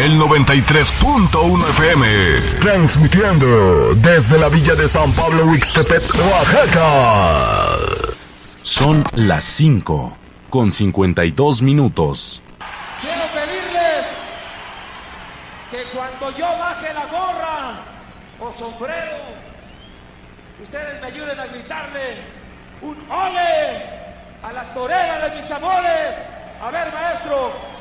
el 93.1 FM, transmitiendo desde la villa de San Pablo Huixtepec, Oaxaca. Son las 5:52. Quiero pedirles que cuando yo baje la gorra o sombrero, ustedes me ayuden a gritarle un ole a la torera de mis amores. A ver, maestro.